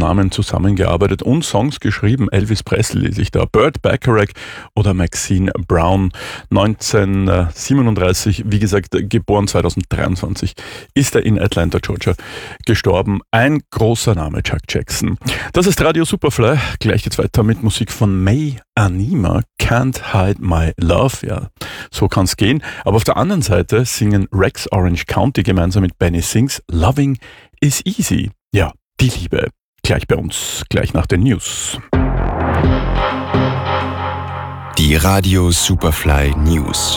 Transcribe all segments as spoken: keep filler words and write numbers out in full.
Namen zusammengearbeitet und Songs geschrieben. Elvis Presley lese ich da, Burt Bacharach oder Maxine Brown. neunzehnhundertsiebenunddreißig, wie gesagt, geboren zweitausenddreiundzwanzig, ist er in Atlanta, Georgia, gestorben. Ein großer Name, Chuck Jackson. Das ist Radio Superfly. Gleich geht's weiter mit Musik von May Anima, Can't Hide My Love. Ja, so kann's gehen. Aber auf der anderen Seite singen Rex Orange County gemeinsam mit Benny Sings Loving is Easy. Ja, die Liebe. Gleich bei uns, gleich nach den News. Die Radio Superfly News.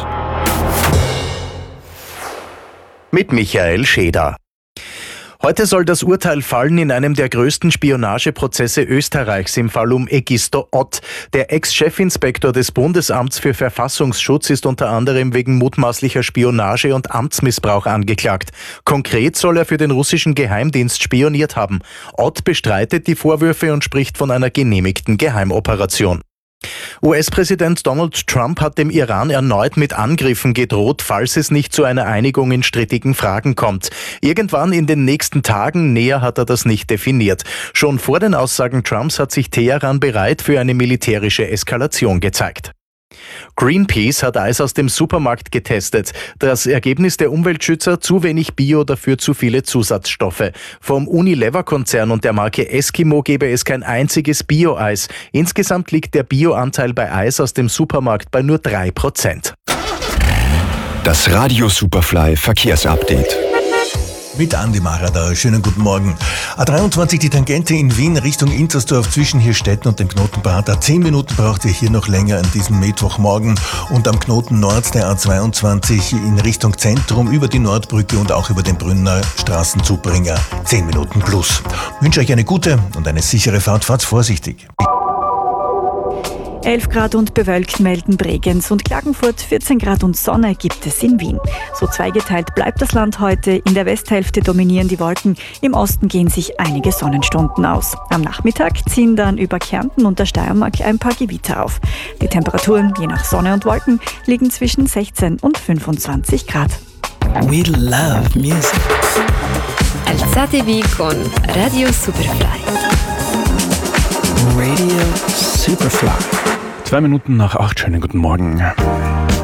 Mit Michael Scheder. Heute soll das Urteil fallen in einem der größten Spionageprozesse Österreichs im Fall um Egisto Ott. Der Ex-Chefinspektor des Bundesamts für Verfassungsschutz ist unter anderem wegen mutmaßlicher Spionage und Amtsmissbrauch angeklagt. Konkret soll er für den russischen Geheimdienst spioniert haben. Ott bestreitet die Vorwürfe und spricht von einer genehmigten Geheimoperation. U S-Präsident Donald Trump hat dem Iran erneut mit Angriffen gedroht, falls es nicht zu einer Einigung in strittigen Fragen kommt. Irgendwann in den nächsten Tagen, näher hat er das nicht definiert. Schon vor den Aussagen Trumps hat sich Teheran bereit für eine militärische Eskalation gezeigt. Greenpeace hat Eis aus dem Supermarkt getestet. Das Ergebnis der Umweltschützer: zu wenig Bio, dafür zu viele Zusatzstoffe. Vom Unilever-Konzern und der Marke Eskimo gebe es kein einziges Bio-Eis. Insgesamt liegt der Bio-Anteil bei Eis aus dem Supermarkt bei nur drei Prozent. Das Radio Superfly Verkehrsupdate. Mit Andi Marada. Schönen guten Morgen. A dreiundzwanzig, die Tangente in Wien Richtung Inzersdorf zwischen Hirstetten und dem Knotenbad. A zehn Minuten braucht ihr hier noch länger an diesem Mittwochmorgen. Und am Knoten Nord der A zweiundzwanzig in Richtung Zentrum über die Nordbrücke und auch über den Brünner Straßenzubringer. zehn Minuten plus. Ich wünsche euch eine gute und eine sichere Fahrt. Fahrt vorsichtig. elf Grad und bewölkt melden Bregenz und Klagenfurt, vierzehn Grad und Sonne gibt es in Wien. So zweigeteilt bleibt das Land heute. In der Westhälfte dominieren die Wolken, im Osten gehen sich einige Sonnenstunden aus. Am Nachmittag ziehen dann über Kärnten und der Steiermark ein paar Gewitter auf. Die Temperaturen, je nach Sonne und Wolken, liegen zwischen sechzehn und fünfundzwanzig Grad. We love music. Alzatevi con Radio Superfly. Radio Superfly. Zwei Minuten nach acht, schönen guten Morgen.